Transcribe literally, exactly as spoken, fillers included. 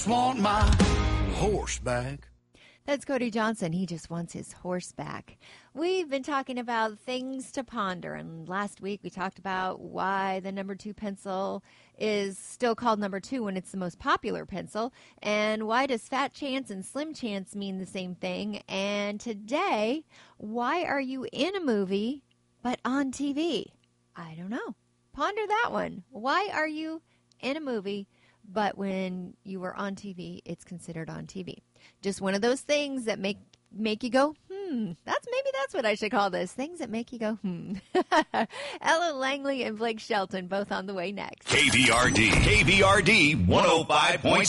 Want my horse back. That's Cody Johnson. He just wants his horse back. We've been talking about things to ponder, and last week we talked about why the number two pencil is still called number two when it's the most popular pencil, and why does Fat Chance and Slim Chance mean the same thing, and today, why are you in a movie but on T V? I don't know. Ponder that one. Why are you in a movie but when you were on T V, it's considered on T V? Just one of those things that make make you go, hmm. That's maybe that's what I should call this. Things that make you go, hmm. Ella Langley and Blake Shelton both on the way next. K B R D. K B R D one oh five point